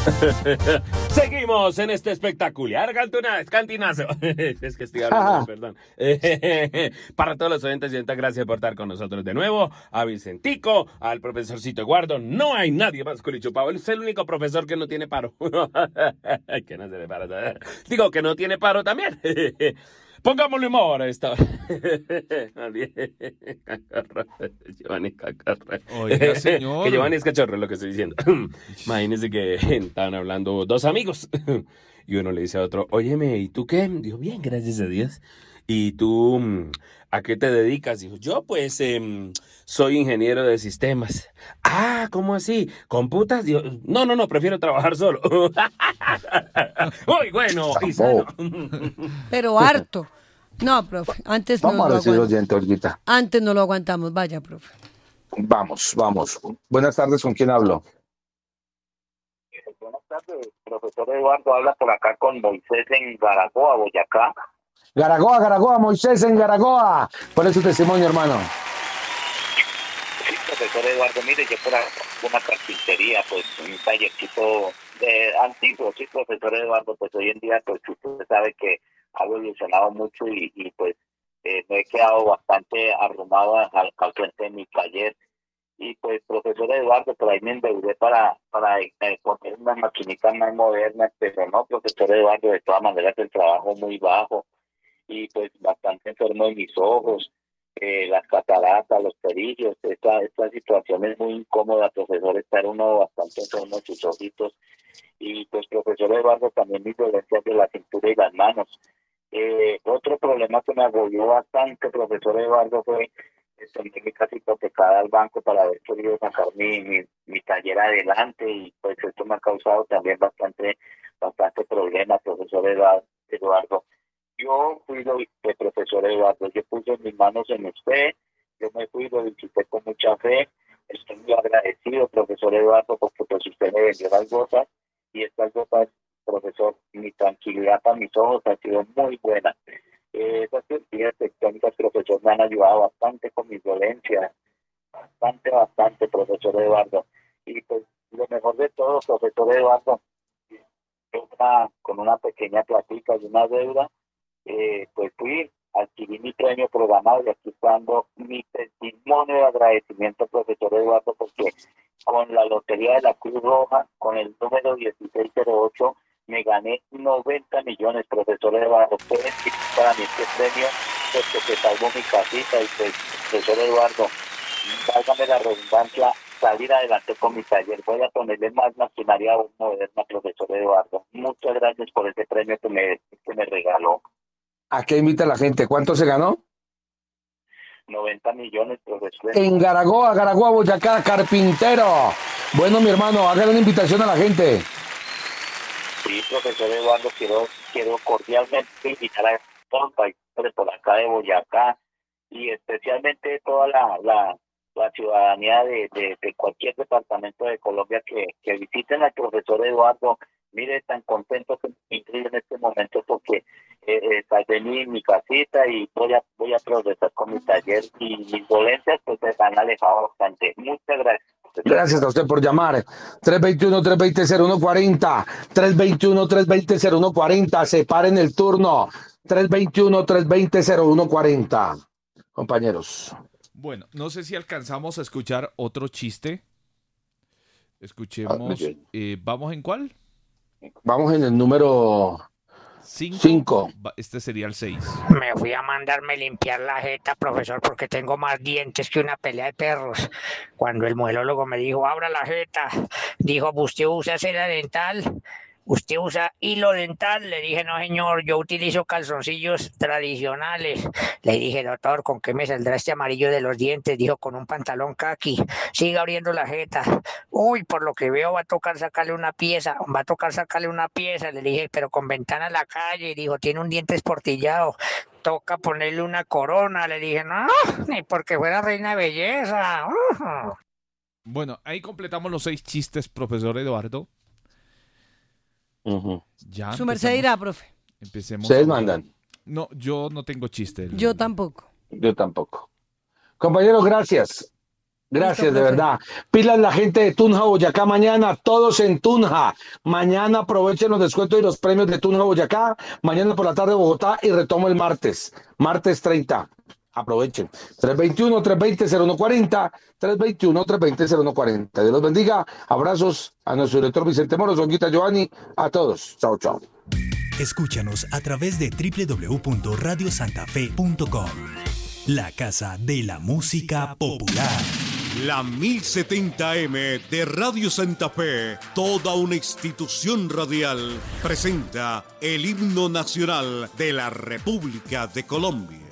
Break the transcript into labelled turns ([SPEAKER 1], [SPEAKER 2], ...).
[SPEAKER 1] Seguimos en este espectacular cantinazo. Es que estoy hablando, perdón. Para todos los oyentes, gracias por estar con nosotros de nuevo. A Vicentico, al profesorcito Eduardo. No hay nadie más culichupado. Él es el único profesor que no tiene paro. Que no se le paro. Digo que no tiene paro también. Pongámosle humor a esto. Giovanni Cacarra.
[SPEAKER 2] Oiga, señor.
[SPEAKER 1] Que Giovanni es cachorro, lo que estoy diciendo. Imagínense que estaban hablando dos amigos. Y uno le dice a otro, óyeme, ¿y tú qué? Dijo, bien, gracias a Dios. ¿Y tú a qué te dedicas? Dijo, yo pues soy ingeniero de sistemas. Ah, ¿cómo así? ¿Computas? Dijo, no, prefiero trabajar solo. Muy bueno, y sano.
[SPEAKER 3] Pero harto. No, profe, antes no
[SPEAKER 4] Vamos a
[SPEAKER 3] lo
[SPEAKER 4] recibir
[SPEAKER 3] aguantamos.
[SPEAKER 4] oyente, Olguita.
[SPEAKER 3] Antes no lo aguantamos, vaya, profe.
[SPEAKER 4] Vamos. Buenas tardes, ¿con quién hablo?
[SPEAKER 5] Buenas tardes, profesor Eduardo, habla por acá con Moisés en Garagoa, Boyacá.
[SPEAKER 4] Garagoa, Moisés en Garagoa. ¿Cuál es su testimonio, hermano?
[SPEAKER 5] Sí, profesor Eduardo, mire, yo por acá, una carpintería, pues un tallercito antiguo, sí, profesor Eduardo, pues hoy en día, pues usted sabe que ha evolucionado mucho y pues me he quedado bastante arrumado al frente de mi taller. Y pues, profesor Eduardo, por ahí me endeudé para poner unas maquinitas más modernas, pero no, profesor Eduardo, de todas maneras el trabajo muy bajo y pues bastante enfermo de mis ojos, las cataratas, los perillos, esta situación es muy incómoda, profesor, estar uno bastante enfermo de sus ojitos. Y pues, profesor Eduardo, también mis dolencias de la cintura y las manos. Otro problema que me agobió bastante, profesor Eduardo, fue tener casi hipotecada al banco para haber querido sacar mi taller adelante, y pues esto me ha causado también bastante problema, profesor Eduardo. Yo fui lo profesor Eduardo, yo puse mis manos en usted, yo me fui, lo visité con mucha fe, estoy muy agradecido, profesor Eduardo, porque pues usted me vendió las gotas, y estas gotas, profesor, mi tranquilidad para mis ojos ha sido muy buena. Esas cirugías tectónicas, profesor, me han ayudado bastante con mis dolencias, bastante, profesor Eduardo. Y pues lo mejor de todo, profesor Eduardo, con una pequeña platica y una deuda, pues adquirí mi premio programado, y aquí está dando mi testimonio de agradecimiento, profesor Eduardo, porque con la lotería de la Cruz Roja, con el número 1608, me gané 90 millones, profesor Eduardo. Puede decir para mí este premio, puesto que salvo mi casita, y pues, profesor Eduardo, válgame la redundancia, salir adelante con mi taller. Voy a ponerle más maquinaria aún moderna, profesor Eduardo. Muchas gracias por este premio que me regaló.
[SPEAKER 4] ¿A qué invita la gente? ¿Cuánto se ganó?
[SPEAKER 5] 90 millones, profesor.
[SPEAKER 4] En Garagoa, Boyacá, carpintero. Bueno, mi hermano, hágale una invitación a la gente.
[SPEAKER 5] Sí, profesor Eduardo, quiero cordialmente invitar a todos los países por acá de Boyacá, y especialmente toda la ciudadanía de cualquier departamento de Colombia que visiten al profesor Eduardo. Mire, tan contento que me estoy en este momento, porque salvé mi casita y voy a progresar con mi taller, y mis dolencias pues se han alejado bastante. Muchas gracias.
[SPEAKER 4] Gracias a usted por llamar. 321-320-0140. 321-320-0140. Separen el turno. 321-320-0140. Compañeros.
[SPEAKER 2] Bueno, no sé si alcanzamos a escuchar otro chiste. Escuchemos. ¿Vamos en cuál?
[SPEAKER 4] Vamos en el número 5.
[SPEAKER 2] Este sería el 6.
[SPEAKER 6] Me fui a mandarme limpiar la jeta, profesor, porque tengo más dientes que una pelea de perros. Cuando el muelólogo me dijo, abra la jeta, dijo, ¿usted usa cera dental? ¿Usted usa hilo dental? Le dije, no señor, yo utilizo calzoncillos tradicionales. Le dije, doctor, ¿con qué me saldrá este amarillo de los dientes? Dijo, con un pantalón caqui. Siga abriendo la jeta. Uy, por lo que veo va a tocar sacarle una pieza. Le dije, pero con ventana a la calle. Y dijo, tiene un diente esportillado. Toca ponerle una corona. Le dije, no, ni porque fuera reina de belleza.
[SPEAKER 2] Bueno, ahí completamos los 6 chistes, profesor Eduardo. Ya
[SPEAKER 3] Su merced dirá, profe.
[SPEAKER 2] Empecemos.
[SPEAKER 4] Ustedes mandan.
[SPEAKER 2] No, yo no tengo chiste.
[SPEAKER 3] Yo tampoco.
[SPEAKER 4] Yo tampoco. Compañeros, gracias. Gracias,
[SPEAKER 3] Listo,
[SPEAKER 4] de
[SPEAKER 3] profe.
[SPEAKER 4] verdad. Pilas la gente de Tunja, Boyacá mañana, todos en Tunja. Mañana aprovechen los descuentos y los premios de Tunja, Boyacá. Mañana por la tarde Bogotá y retomo el martes. Martes 30. Aprovechen. 321-320-0140. 321-320-0140. Dios los bendiga. Abrazos a nuestro director Vicente Moros, Songuita Giovanni, a todos. Chao, chao.
[SPEAKER 7] Escúchanos a través de www.radiosantafe.com. La casa de la música popular.
[SPEAKER 8] La 1070M de Radio Santa Fe, toda una institución radial, presenta el himno nacional de la República de Colombia.